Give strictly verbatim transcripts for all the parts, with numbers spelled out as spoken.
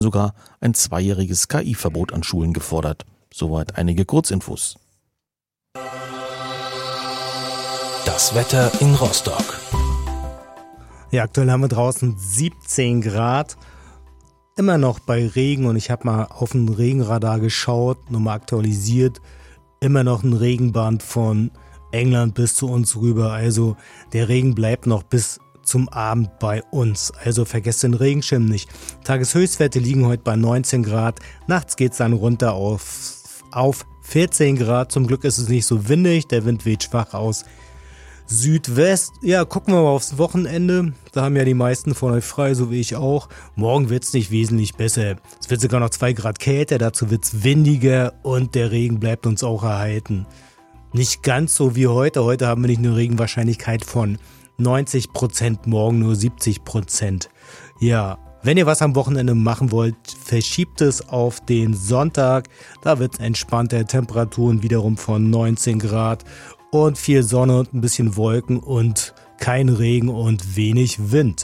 sogar ein zweijähriges K I-Verbot an Schulen gefordert. Soweit einige Kurzinfos. Das Wetter in Rostock. Ja, aktuell haben wir draußen siebzehn Grad. Immer noch bei Regen und ich habe mal auf den Regenradar geschaut, nochmal aktualisiert. Immer noch ein Regenband von England bis zu uns rüber. Also der Regen bleibt noch bis zum Abend bei uns. Also vergesst den Regenschirm nicht. Tageshöchstwerte liegen heute bei neunzehn Grad. Nachts geht es dann runter auf, auf vierzehn Grad. Zum Glück ist es nicht so windig. Der Wind weht schwach aus Südwest. Ja, gucken wir mal aufs Wochenende. Da haben ja die meisten von euch frei, so wie ich auch. Morgen wird es nicht wesentlich besser. Es wird sogar noch zwei Grad kälter. Dazu wird es windiger und der Regen bleibt uns auch erhalten. Nicht ganz so wie heute. Heute haben wir nicht eine Regenwahrscheinlichkeit von neunzig Prozent, morgen nur siebzig Prozent. Ja, wenn ihr was am Wochenende machen wollt, verschiebt es auf den Sonntag. Da wird es entspannter, Temperaturen wiederum von neunzehn Grad und viel Sonne und ein bisschen Wolken und kein Regen und wenig Wind.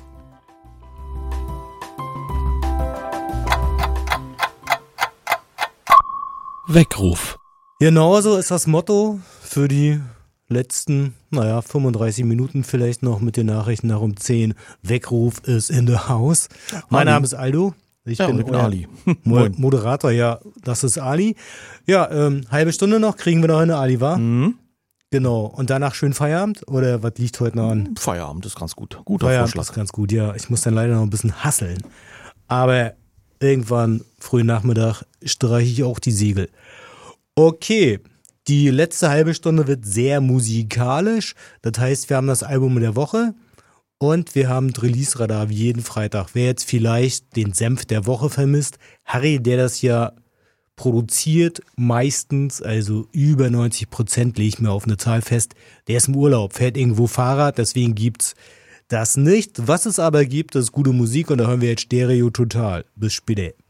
Weckruf. Genauso ist das Motto für die letzten, naja, fünfunddreißig Minuten vielleicht noch mit den Nachrichten nach um zehn. Weckruf ist in the house. Mein Ali. Name ist Aldo. Ich Ja, bin, und ich bin euer Ali. Mo- Moin. Moderator, ja, das ist Ali. Ja, ähm, halbe Stunde noch, kriegen wir noch eine Ali, wa? Mhm. Genau. Und danach schön Feierabend? Oder was liegt heute noch an? Feierabend ist ganz gut. Guter Feierabend Vorschlag. ist ganz gut, ja. Ich muss dann leider noch ein bisschen hasseln. Aber irgendwann, frühen Nachmittag, streiche ich auch die Segel. Okay, die letzte halbe Stunde wird sehr musikalisch. Das heißt, wir haben das Album der Woche und wir haben Release-Radar wie jeden Freitag. Wer jetzt vielleicht den Senf der Woche vermisst, Harry, der das ja produziert, meistens, also über neunzig Prozent, lege ich mir auf eine Zahl fest, der ist im Urlaub, fährt irgendwo Fahrrad, deswegen gibt's das nicht. Was es aber gibt, ist gute Musik und da hören wir jetzt Stereo Total. Bis später.